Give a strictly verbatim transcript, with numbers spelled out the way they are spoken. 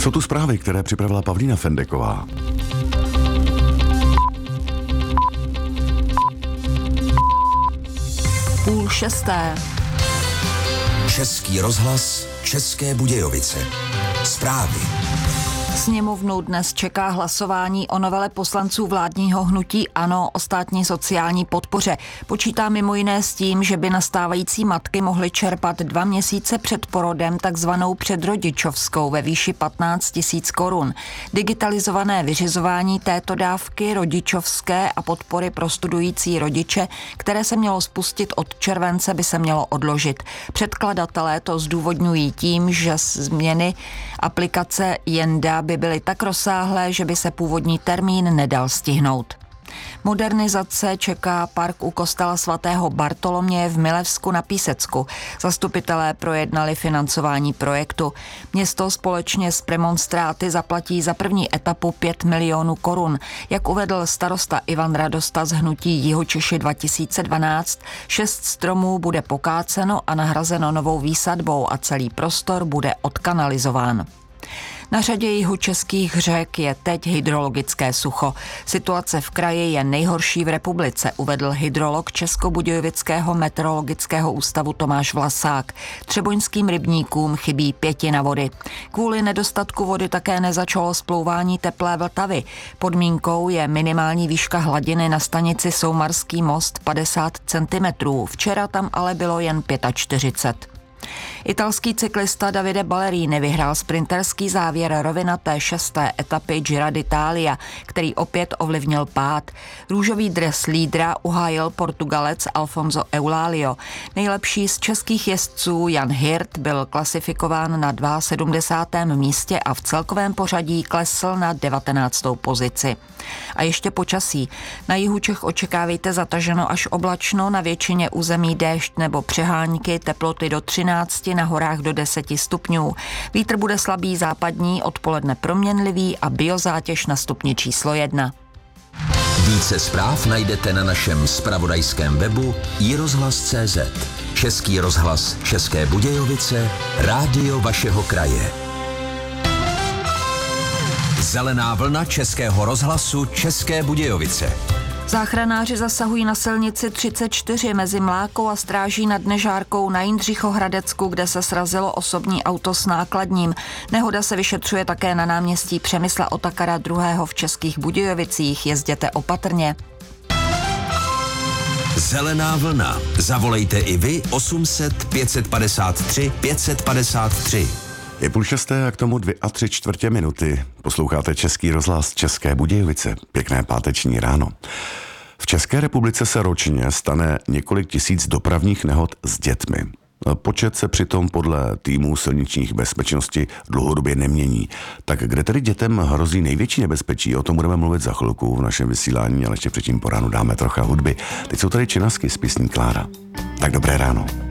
Jsou tu zprávy, které připravila Pavlína Fendeková. Půl šesté. Český rozhlas, České Budějovice. Zprávy. Sněmovnu dnes čeká hlasování o novele poslanců vládního hnutí ANO o státní sociální podpoře. Počítá mimo jiné s tím, že by nastávající matky mohly čerpat dva měsíce před porodem takzvanou předrodičovskou ve výši patnáct tisíc korun. Digitalizované vyřizování této dávky, rodičovské a podpory pro studující rodiče, které se mělo spustit od července, by se mělo odložit. Předkladatelé to zdůvodňují tím, že změny aplikace Jenda by byly tak rozsáhlé, že by se původní termín nedal stihnout. Modernizace čeká park u kostela svatého Bartoloměje v Milevsku na Písecku. Zastupitelé projednali financování projektu. Město společně s premonstráty zaplatí za první etapu pět milionů korun. Jak uvedl starosta Ivan Radosta z hnutí Jihočeši dva tisíce dvanáct, šest stromů bude pokáceno a nahrazeno novou výsadbou a celý prostor bude odkanalizován. Na řadě jihočeských řek je teď hydrologické sucho. Situace v kraji je nejhorší v republice, uvedl hydrolog Českobudějovického meteorologického ústavu Tomáš Vlasák. Třeboňským rybníkům chybí pětina vody. Kvůli nedostatku vody také nezačalo splouvání teplé Vltavy. Podmínkou je minimální výška hladiny na stanici Soumarský most padesát centimetrů. Včera tam ale bylo jen čtyřicet pět. Italský cyklista Davide Ballerini vyhrál sprinterský závěr rovinaté šesté etapy Gira d'Italia, který opět ovlivnil pád. Růžový dres lídra uhájil Portugalec Alfonso Eulalio. Nejlepší z českých jezdců Jan Hirt byl klasifikován na sedmdesátém druhém místě a v celkovém pořadí klesl na devatenáctou pozici. A ještě počasí. Na jihu Čech očekávejte zataženo až oblačno, na většině území déšť nebo přehánky, teploty do třinácti, na horách do deseti stupňů. Vítr bude slabý západní, odpoledne proměnlivý a biozátěž na stupni číslo jedna. Více zpráv najdete na našem zpravodajském webu i rozhlas tečka cé zet. Český rozhlas České Budějovice, rádio vašeho kraje. Zelená vlna Českého rozhlasu České Budějovice. Záchranáři zasahují na silnici třicet čtyři mezi Mlákou a Stráží nad Nežárkou na Jindřichohradecku, kde se srazilo osobní auto s nákladním. Nehoda se vyšetřuje také na náměstí Přemysla Otakara druhého v Českých Budějovicích. Jezděte opatrně. Zelená vlna. Zavolejte i vy osm set pět padesát tři pět padesát tři. Je půl šesté a k tomu dvě a tři čtvrtě minuty. Posloucháte Český rozhlas České Budějovice. Pěkné páteční ráno. V České republice se ročně stane několik tisíc dopravních nehod s dětmi. Počet se přitom podle týmů silničních bezpečnosti dlouhodobě nemění. Tak kde tedy dětem hrozí největší nebezpečí? O tom budeme mluvit za chvilku v našem vysílání, ale ještě předtím po ránu dáme trocha hudby. Teď jsou tady činasky z písní Klára. Tak dobré ráno.